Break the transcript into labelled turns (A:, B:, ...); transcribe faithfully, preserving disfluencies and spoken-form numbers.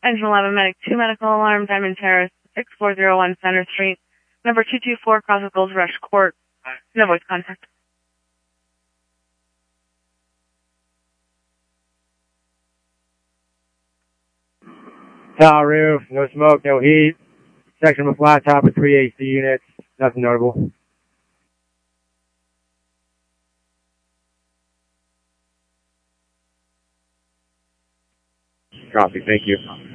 A: Engine eleven, Medic two, medical alarm, Diamond Terrace, six four zero one Center Street, number two two four, Cross of Gold Rush Court. No voice contact.
B: Tile roof, no smoke, no heat. Section of a flat top with three A C units. Nothing notable. Copy, thank you.